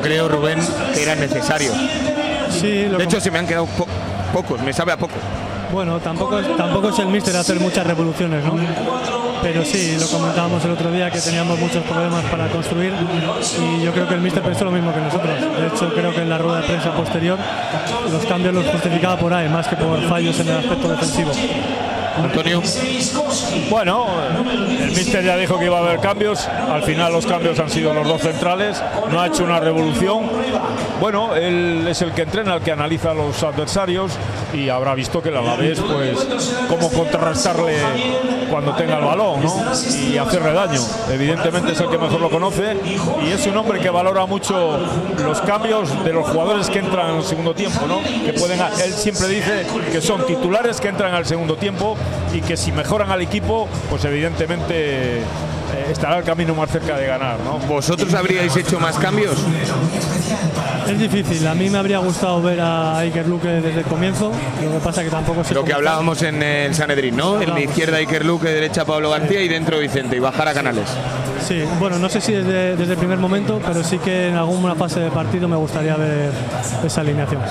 Creo, Rubén, que eran necesarios. Sí, de hecho, se me han quedado pocos, me sabe a poco. Bueno, tampoco es el míster hacer muchas revoluciones, ¿no? Pero sí, lo comentábamos el otro día que teníamos muchos problemas para construir y yo creo que el míster pensó lo mismo que nosotros. De hecho, creo que en la rueda de prensa posterior los cambios los justificaba por ahí, más que por fallos en el aspecto defensivo. Antonio. Bueno, el míster ya dijo que iba a haber cambios. Al final los cambios han sido los dos centrales. No ha hecho una revolución. Bueno, él es el que entrena, el que analiza a los adversarios y habrá visto que el Alavés, pues, cómo contrarrestarle cuando tenga el balón, ¿no? Y hacerle daño. Evidentemente es el que mejor lo conoce y es un hombre que valora mucho los cambios de los jugadores que entran en el segundo tiempo, ¿no? Que pueden, él siempre dice que son titulares que entran al segundo tiempo y que si mejoran al equipo, pues evidentemente estará el camino más cerca de ganar, ¿no? ¿Vosotros habríais hecho más cambios? Es difícil, a mí me habría gustado ver a Iker Luque desde el comienzo, lo que pasa que tampoco se... Lo que hablábamos en el Sanedrín, ¿no? En la izquierda Iker Luque, derecha Pablo García y dentro Vicente, y bajar a Canales. Sí, bueno, no sé si desde el primer momento, pero sí que en alguna fase de partido me gustaría ver esa alineación.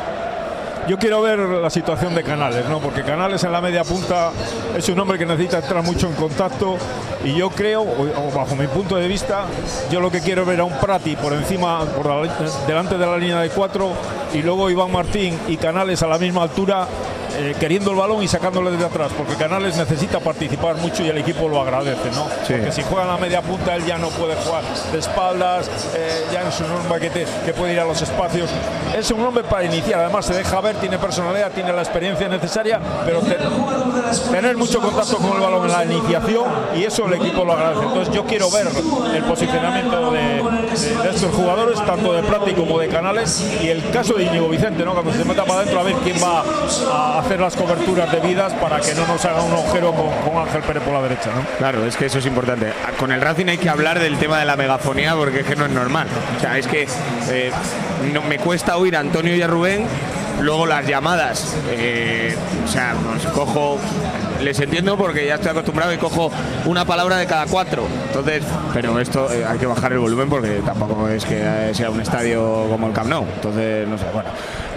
Yo quiero ver la situación de Canales, ¿no? Porque Canales en la media punta es un hombre que necesita entrar mucho en contacto y yo creo, o bajo mi punto de vista, yo lo que quiero ver a un Prati por encima, delante de la línea de 4 y luego Iván Martín y Canales a la misma altura, queriendo el balón y sacándole desde atrás, porque Canales necesita participar mucho y el equipo lo agradece, ¿no? Sí. Porque si juega en la media punta él ya no puede jugar de espaldas, ya es un hombre que puede ir a los espacios, es un hombre para iniciar, además se deja ver, tiene personalidad, tiene la experiencia necesaria, pero tener mucho contacto con el balón en la iniciación y eso el equipo lo agradece. Entonces yo quiero ver el posicionamiento de estos jugadores, tanto de Prati como de Canales, y el caso de Íñigo Vicente, ¿no? Cuando se meta para adentro a ver quién va a hacer las coberturas debidas para que no nos haga un agujero con Ángel Pérez por la derecha, ¿no? Claro, es que eso es importante. Con el Racing hay que hablar del tema de la megafonía porque es que no es normal. O sea, es que no, me cuesta oír a Antonio y a Rubén. Luego las llamadas, o sea, pues cojo, les entiendo porque ya estoy acostumbrado y cojo una palabra de cada 4. Entonces, pero esto hay que bajar el volumen porque tampoco es que sea un estadio como el Camp Nou. Entonces, no sé, bueno.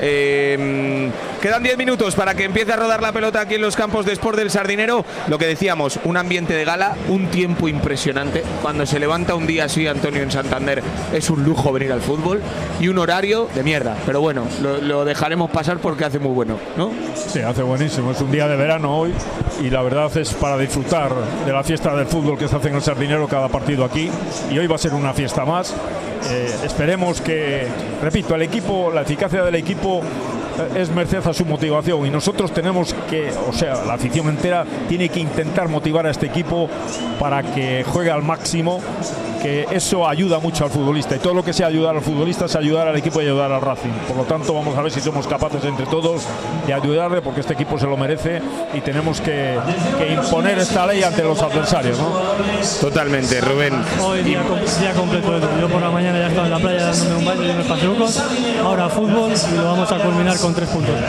Quedan 10 minutos para que empiece a rodar la pelota aquí en los campos de Sport del Sardinero. Lo que decíamos, un ambiente de gala, un tiempo impresionante. Cuando se levanta un día así, Antonio, en Santander, es un lujo venir al fútbol y un horario de mierda. Pero bueno, lo dejaremos pasar porque hace muy bueno, ¿no? Sí, hace buenísimo. Es un día de verano hoy y la verdad es para disfrutar de la fiesta del fútbol que se hace en el Sardinero cada partido aquí. Y hoy va a ser una fiesta más. Esperemos que, repito, el equipo, la eficacia del equipo es merced a su motivación y nosotros tenemos que, o sea, la afición entera tiene que intentar motivar a este equipo para que juegue al máximo, que eso ayuda mucho al futbolista y todo lo que sea ayudar al futbolista es ayudar al equipo y ayudar al Racing. Por lo tanto, vamos a ver si somos capaces entre todos de ayudarle porque este equipo se lo merece y tenemos que imponer esta ley ante los adversarios, ¿no? Totalmente, Rubén. Hoy día completo. Yo por la mañana ya estaba en la playa dándome un baño y unos paseucos. Ahora fútbol y lo vamos a culminar con 3 puntos.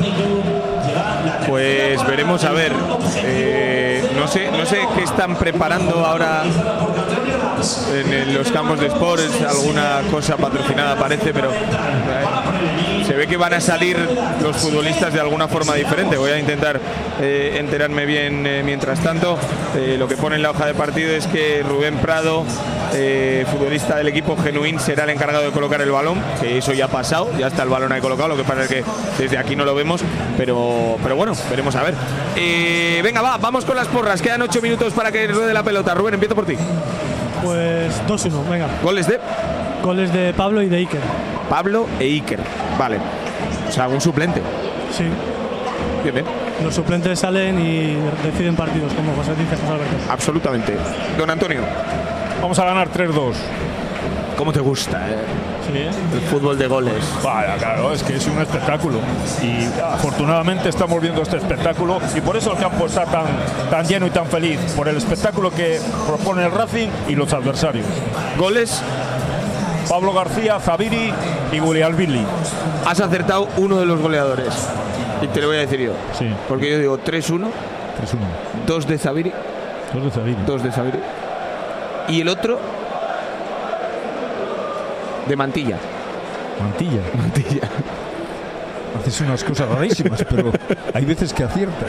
Pues veremos a ver. No sé qué están preparando ahora en los campos de Sport, alguna cosa patrocinada parece, pero se ve que van a salir los futbolistas de alguna forma diferente. Voy a intentar enterarme bien mientras tanto. Lo que pone en la hoja de partido es que Rubén Prado, futbolista del equipo Genuín, será el encargado de colocar el balón, que eso ya ha pasado, ya está el balón ahí colocado, lo que pasa es que desde aquí no lo vemos, pero bueno, veremos a ver. Venga, vamos con las porras, quedan 8 minutos para que ruede la pelota. Rubén, empiezo por ti. Pues 2-1, venga. ¿Goles de? Goles de Pablo y de Iker. Pablo e Iker, vale. O sea, un suplente. Sí. Bien. Los suplentes salen y deciden partidos, como José dice José Alberto. Absolutamente. Don Antonio. Vamos a ganar 3-2. ¿Cómo te gusta, Sí, el fútbol de goles? Vaya, claro, es que es un espectáculo y afortunadamente estamos viendo este espectáculo y por eso el campo está tan lleno y tan feliz, por el espectáculo que propone el Racing y los adversarios. ¿Goles? Pablo García, Zaviri y Gulialvili. Has acertado uno de los goleadores y te lo voy a decir yo. Sí. Porque yo digo 3-1, 2 de Zaviri. 2 de Zaviri. Y el otro de Mantilla. Mantilla. Haces unas cosas rarísimas, pero hay veces que aciertas.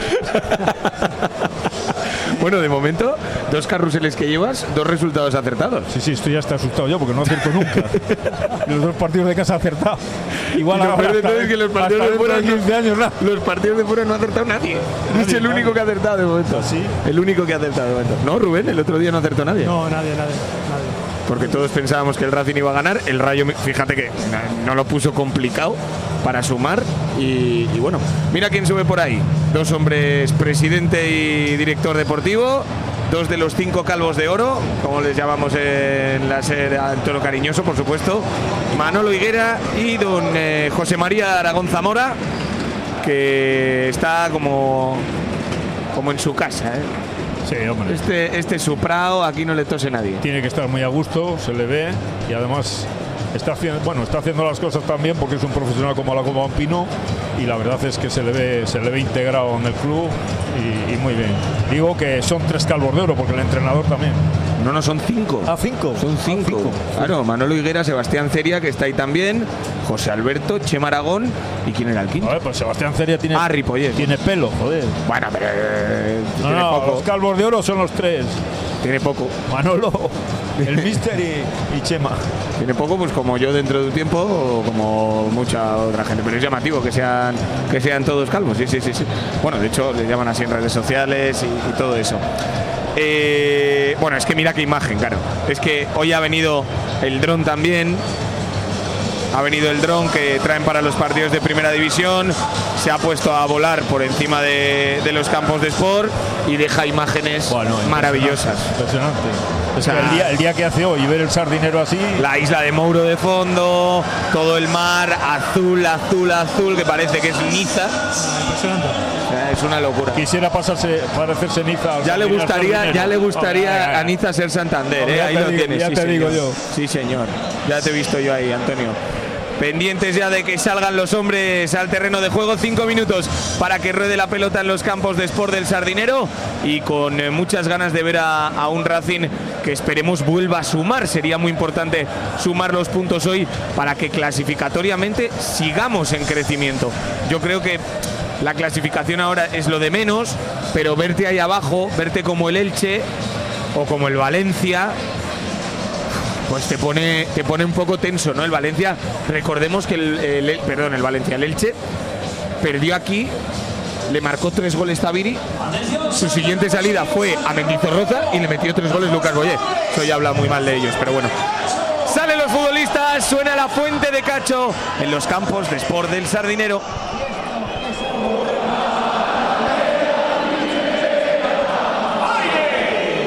Bueno, de momento, 2 carruseles que llevas, 2 resultados acertados. Sí, estoy ya está asustado yo porque no acierto nunca. Los 2 partidos de casa acertado. Igual lo peor de todo es que los partidos de fuera 15 años, ¿no? Los partidos de fuera no ha acertado nadie. Es el único que ha acertado de momento. ¿Sí? El único que ha acertado de momento. No, Rubén, el otro día no acertó nadie. No, nadie. Porque todos pensábamos que el Racing iba a ganar. El Rayo, fíjate que no lo puso complicado para sumar. Y bueno, mira quién sube por ahí. 2 hombres, presidente y director deportivo. 2 de los 5 calvos de oro, como les llamamos en la SER, en tono cariñoso, por supuesto. Manolo Higuera y don José María Aragón Zamora, que está como en su casa, ¿eh? Sí, hombre. Este es su prado, aquí no le tose nadie. Tiene que estar muy a gusto, se le ve, y además está haciendo las cosas tan bien porque es un profesional como la Copa Pino, y la verdad es que se le ve integrado en el club y muy bien. Digo que son 3 calvos de oro porque el entrenador también. No, son 5. ¿Ah, 5? Son 5. Claro, Manolo Higuera, Sebastián Ceria, que está ahí también, José Alberto, Chema Aragón, ¿y quién era el quinto? A ver, pues Sebastián Ceria tiene Ripollet. Tiene pelo, joder. Bueno, pero tiene poco. Los calvos de oro son los 3. Tiene poco. Manolo, el Mister y Chema. Tiene poco, pues como yo dentro de un tiempo, o como mucha otra gente. Pero es llamativo que sean todos calvos. Sí. Bueno, de hecho, les llaman así en redes sociales y todo eso. Bueno, es que mira qué imagen, claro. Es que hoy ha venido el dron también. Ha venido el dron que traen para los partidos de primera división. Se ha puesto a volar por encima de los campos de Sport y deja imágenes maravillosas. Impresionante. O sea, el día que hace hoy y ver el Sardinero así. La isla de Mouro de fondo, todo el mar azul, que parece que es Niza. Impresionante. Es una locura. Quisiera parecerse Niza. Ya le gustaría a Niza ser Santander, ahí lo tienes. Ya te digo yo. Sí, señor. Ya te he visto yo ahí, Antonio. Pendientes ya de que salgan los hombres al terreno de juego. 5 minutos para que ruede la pelota en los campos de Sport del Sardinero, y con muchas ganas de ver a un Racing que esperemos vuelva a sumar. Sería muy importante sumar los puntos hoy para que clasificatoriamente sigamos en crecimiento. Yo creo que la clasificación ahora es lo de menos, pero verte ahí abajo, verte como el Elche o como el Valencia, pues te pone un poco tenso, ¿no? El Valencia, recordemos que el Elche perdió aquí, le marcó 3 goles Tabiri, su siguiente salida fue a Mendizorroza y le metió 3 goles Lucas Boyé. Eso ya habla muy mal de ellos, pero bueno. Salen los futbolistas, suena la fuente de Cacho en los campos de Sport del Sardinero.